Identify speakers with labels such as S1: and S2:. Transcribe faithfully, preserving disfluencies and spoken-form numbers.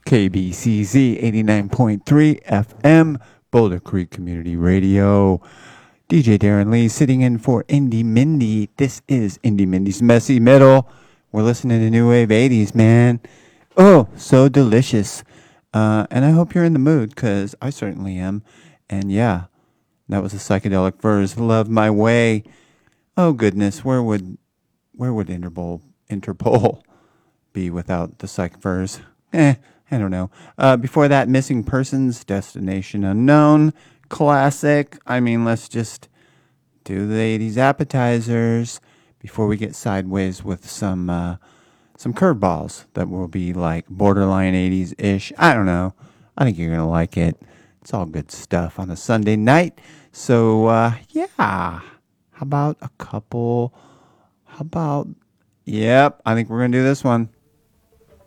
S1: K B C Z eighty-nine point three F M, Boulder Creek Community Radio. D J Darren Lee sitting in for Indie Mindy. This is Indie Mindy's Messy Middle. We're listening to New Wave eighties, man. Oh, so delicious. Uh, and I hope you're in the mood, because I certainly am. And yeah, that was a psychedelic verse, Love My Way. Oh, goodness, where would where would Interpol, Interpol be without the psych verse? Eh, I don't know. Uh, before that, Missing Persons, Destination Unknown, classic. I mean, let's just do the eighties appetizers before we get sideways with some uh, some curveballs that will be like borderline eighties-ish. I don't know. I think you're going to like it. It's all good stuff on a Sunday night. So, uh, yeah. How about a couple? How about... Yep, I think we're going to do this one.